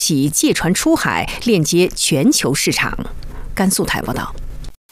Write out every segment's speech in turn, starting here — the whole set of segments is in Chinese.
其借船出海，链接全球市场。甘肃台报道。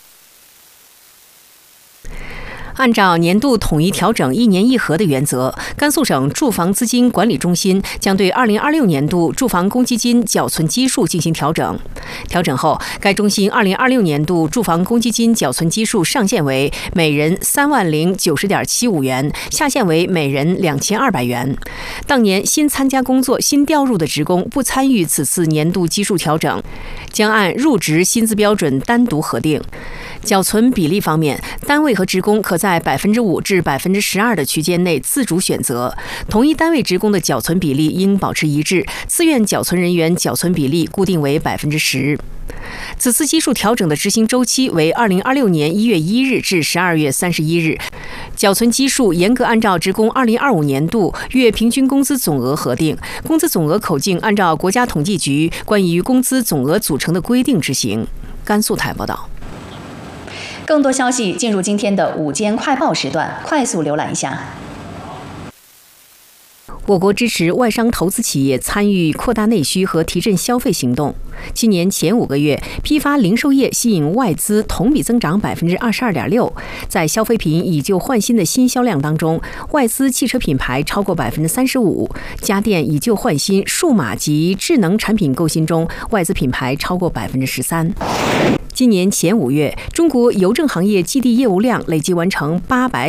按照年度统一调整1年1核的原则，甘肃省住房资金管理中心将对2026年度住房公积金缴存基数进行调整。调整后，该中心2026年度住房公积金缴存基数上限为每人3万090.75元，下限为每人2200元。当年新参加工作、新调入的职工不参与此次年度基数调整，将按入职薪资标准单独核定。缴存比例方面，单位和职工可在5%至12%的区间内自主选择，同一单位职工的缴存比例应保持一致，自愿缴存人员缴存比例固定为10%。此次基数调整的执行周期为2026年1月1日至12月31日，缴存基数严格按照职工2025年度月平均工资总额核定，工资总额口径按照国家统计局关于工资总额组成的规定执行。甘肃台报道。 更多消息进入今天的午间快报时段，快速浏览一下。 我国支持外商投资企业参与扩大内需和提振消费行动。今年前5个月，批发零售业吸引外资同比增长22.6%。在消费品以旧换新的新销量当中，外资汽车品牌超过35%，家电以旧换新、数码及智能产品购新中，外资品牌超过13%。今年前5月，中国邮政行业寄递业务量累计完成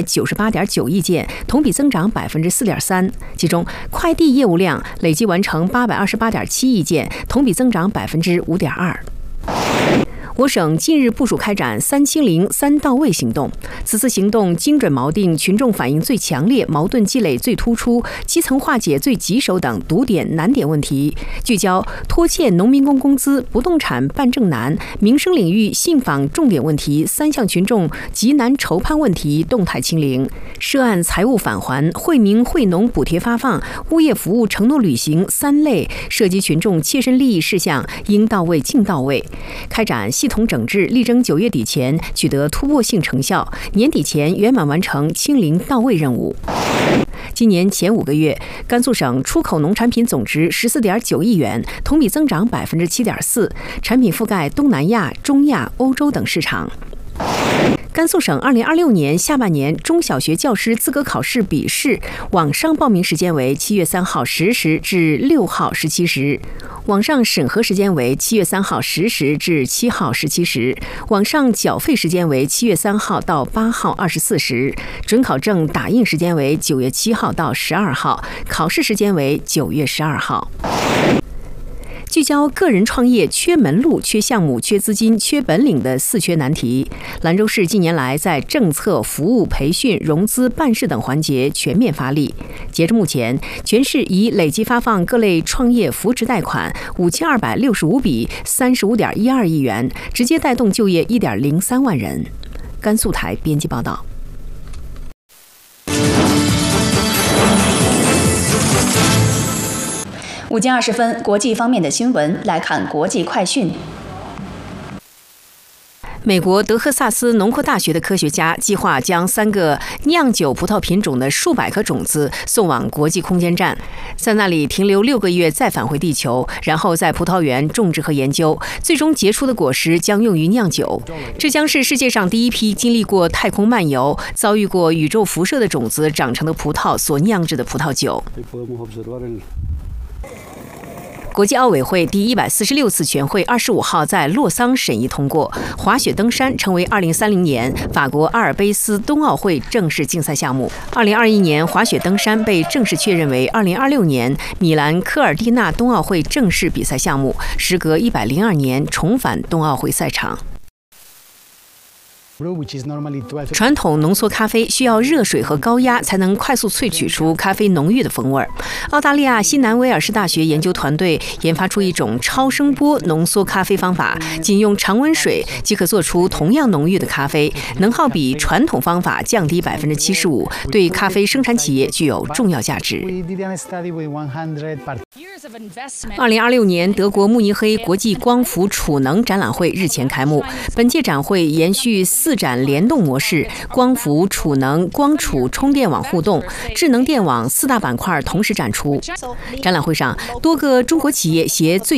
898.9亿件，同比增长4.3%。其中，快递业务量累计完成828.7亿件，同比增长5.2%。我省近日部署开展3清零3到位行动，此次行动精准锚定群众反映最强烈、矛盾积累最突出、基层化解最棘手等堵点难点问题，聚焦拖欠农民工工资、不动产办证难、民生领域信访重点问题3项群众急难筹判问题动态清零，涉案财务返还、惠民惠农补贴发放、物业服务承诺履行3类涉及群众切身利益事项应到位尽到位，开展系统整治，力争9月底前取得突破性成效，年底前圆满完成清零到位任务。今年前5个月，甘肃省出口农产品总值14.9亿元，同比增长7.4%，产品覆盖东南亚、中亚、欧洲等市场。甘肃省2026年下半年中小学教师资格考试笔试网上报名时间为7月3号10时至6号17时，网上审核时间为7月3号10时至7号17时，网上缴费时间为7月3号到8号24时，准考证打印时间为9月7号到12号，考试时间为9月12号。聚焦个人创业缺门路、缺项目、缺资金、缺本领的4缺难题。兰州市近年来在政策、服务、培训、融资、办事等环节全面发力。截至目前，全市已累计发放各类创业扶持贷款5265笔，35.12亿元，直接带动就业1.03万人。甘肃台编辑报道。 5点20分，国际方面的新闻来看国际快讯。 美国德克萨斯农科大学的科学家计划将3个酿酒葡萄品种的数百颗种子送往国际空间站，在那里停留6个月，再返回地球，然后在葡萄园种植和研究，最终结出的果实将用于酿酒。这将是世界上第一批经历过太空漫游、遭遇过宇宙辐射的种子长成的葡萄所酿制的葡萄酒。国际奥委会第146次全会25号在洛桑审议通过，滑雪登山成为2030年法国阿尔卑斯冬奥会正式竞赛项目。2021年滑雪登山被正式确认为2026年米兰科尔蒂纳冬奥会正式比赛项目，时隔102年重返冬奥会赛场。传统浓缩咖啡需要热水和高压才能快速萃取出咖啡浓郁的风味。澳大利亚西南威尔士大学研究团队研发出一种超声波浓缩咖啡方法，仅用常温水即可做出同样浓郁的咖啡，能耗比传统方法降低75%，对咖啡生产企业具有重要价值。2026年德国慕尼黑国际光伏储能展览会日前开幕，本届展会延续4展联动模式，光伏、储能、光储、充电网互动、智能电网4大板块同时展出。展览会上，多个中国企业携最